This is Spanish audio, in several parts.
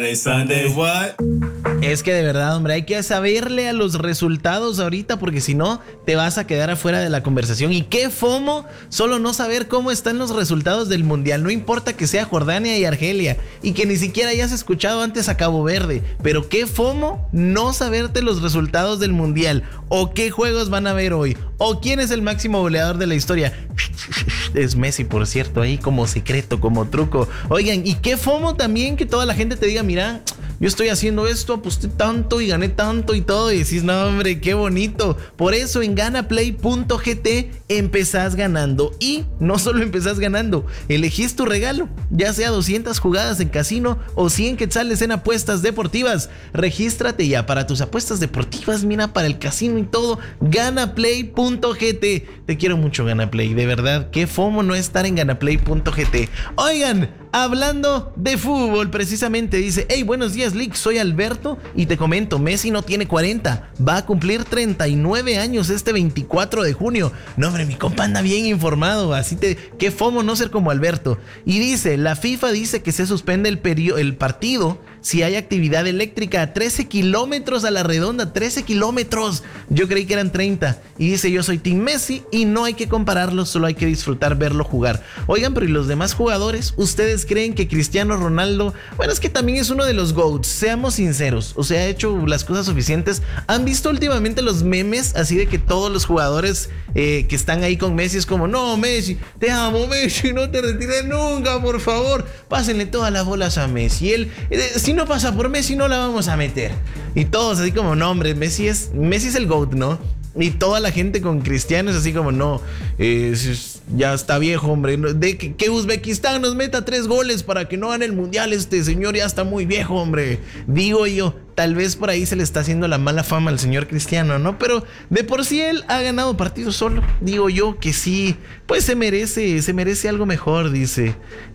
Sunday, what? Es que de verdad, hombre, hay que saberle a los resultados ahorita porque si no, te vas a quedar afuera de la conversación. Y qué FOMO solo no saber cómo están los resultados del Mundial. No importa que sea Jordania y Argelia y que ni siquiera hayas escuchado antes a Cabo Verde. Pero qué FOMO no saberte los resultados del Mundial. O qué juegos van a ver hoy. O quién es el máximo goleador de la historia. Es Messi, por cierto, ahí como secreto, como truco. Oigan, y qué FOMO también que toda la gente te diga, mira, yo estoy haciendo esto, aposté tanto y gané tanto y todo. Y decís, no hombre, qué bonito. Por eso en ganaplay.gt empezás ganando. Y no solo empezás ganando, elegís tu regalo, ya sea 200 jugadas en casino o 100 quetzales en apuestas deportivas. Regístrate ya para tus apuestas deportivas, mira, para el casino y todo. Ganaplay.gt. Te quiero mucho, Ganaplay, de verdad. Qué FOMO no estar en ganaplay.gt. Oigan, hablando de fútbol, precisamente dice: hey, buenos días, Lick, soy Alberto y te comento, Messi no tiene 40, va a cumplir 39 años este 24 de junio. No, hombre, mi compa anda bien informado, qué FOMO no ser como Alberto. Y dice, la FIFA dice que se suspende el partido si hay actividad eléctrica a 13 kilómetros a la redonda, 13 kilómetros. Yo creí que eran 30. Y dice, yo soy Team Messi y no hay que compararlo, solo hay que disfrutar verlo jugar. Oigan, pero ¿y los demás jugadores? ¿Ustedes creen que Cristiano Ronaldo, bueno, es que también es uno de los GOATs, seamos sinceros, o sea, ha hecho las cosas suficientes? ¿Han visto últimamente los memes así de que todos los jugadores que están ahí con Messi es como, no, Messi, te amo, Messi, no te retires nunca, por favor, pásenle todas las bolas a Messi? Él, si no pasa por Messi, no la vamos a meter. Y todos así como, no, hombre, Messi es el GOAT, ¿no? Y toda la gente con Cristiano es así como, no, ya está viejo, hombre. De que Uzbekistán nos meta 3 goles para que no gane el mundial, este señor ya está muy viejo, hombre. Digo yo, tal vez por ahí se le está haciendo la mala fama al señor Cristiano, ¿no? Pero de por sí él ha ganado partidos solo. Digo yo que sí, pues se merece algo mejor, dice.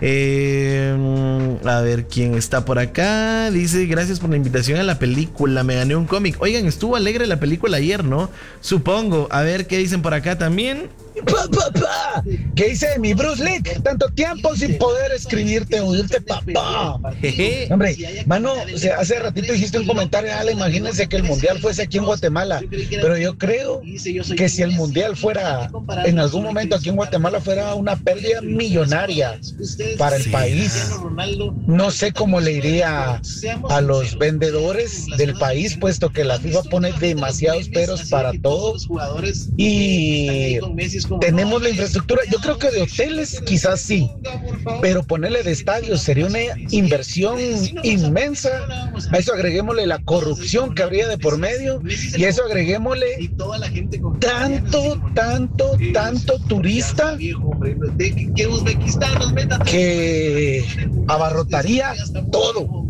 A ver quién está por acá. Dice, gracias por la invitación a la película, me gané un cómic. Oigan, estuvo alegre la película ayer, ¿no? Supongo. A ver qué dicen por acá también. ¡Papá! ¿Qué dice de mi Bruce Lee? Tanto tiempo sin poder escribirte o oírte, papá. Hombre, mano, o sea, hace ratito dijiste un comentario, imagínense que el mundial fuese aquí en Guatemala, pero yo creo que si el mundial fuera en algún momento aquí en Guatemala fuera una pérdida millonaria para el país. No sé cómo le iría a los vendedores del país, puesto que la FIFA pone demasiados peros para todo y tenemos la infraestructura. Yo creo que de hoteles quizás sí, pero ponerle de estadios sería una inversión inmensa. A eso agreguémosle la corrupción que habría de por medio y a eso agreguémosle tanto turista que abarrotaría todo.